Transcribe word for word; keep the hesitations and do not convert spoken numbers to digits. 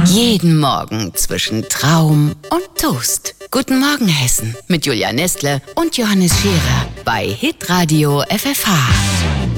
Jeden Morgen zwischen Traum und Toast. Guten Morgen Hessen mit Julia Nestle und Johannes Scherer bei Hitradio F F H.